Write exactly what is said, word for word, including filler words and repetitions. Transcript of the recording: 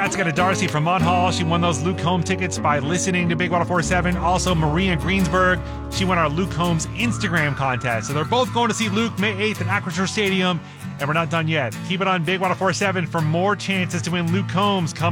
Congrats again to Darcy from Mont Hall. She won those Luke Combs tickets by listening to Big one oh four point seven. Also, Maria Greensburg. She won our Luke Combs Instagram contest. So they're both going to see Luke May eighth at Acrisure Stadium. And we're not done yet. Keep it on Big one oh four point seven for more chances to win Luke Combs coming